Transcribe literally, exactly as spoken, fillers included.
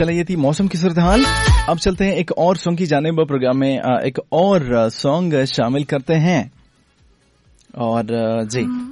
चले ये थी मौसम की सूरत हाल। अब चलते हैं एक और सॉन्ग की जानिब। प्रोग्राम में एक और सॉन्ग शामिल करते हैं और जी